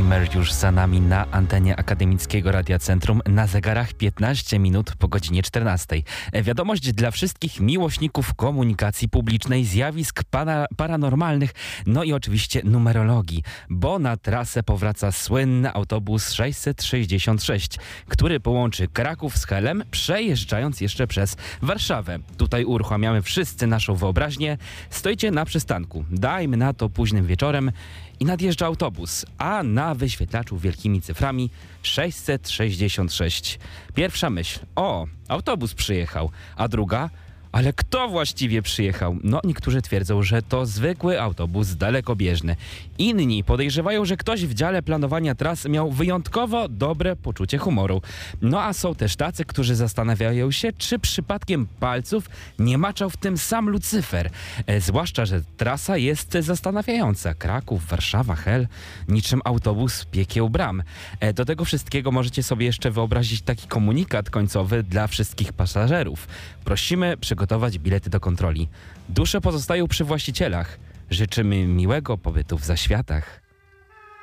numer już za nami na antenie Akademickiego Radia Centrum. Na zegarach 15 minut po godzinie 14. Wiadomość dla wszystkich miłośników komunikacji publicznej, zjawisk paranormalnych, no i oczywiście numerologii, bo na trasę powraca słynny autobus 666, który połączy Kraków z Helem, przejeżdżając jeszcze przez Warszawę. Tutaj uruchamiamy wszyscy naszą wyobraźnię. Stoicie na przystanku, dajmy na to późnym wieczorem, i nadjeżdża autobus, a na wyświetlaczu wielkimi cyframi 666. Pierwsza myśl: o, autobus przyjechał, a druga: ale kto właściwie przyjechał? No, niektórzy twierdzą, że to zwykły autobus dalekobieżny. Inni podejrzewają, że ktoś w dziale planowania tras miał wyjątkowo dobre poczucie humoru. No a są też tacy, którzy zastanawiają się, czy przypadkiem palców nie maczał w tym sam Lucyfer. Zwłaszcza, że trasa jest zastanawiająca. Kraków, Warszawa, Hel, niczym autobus piekieł bram. Do tego wszystkiego możecie sobie jeszcze wyobrazić taki komunikat końcowy dla wszystkich pasażerów. Prosimy przygotować bilety do kontroli. Dusze pozostają przy właścicielach. Życzymy miłego pobytu w zaświatach.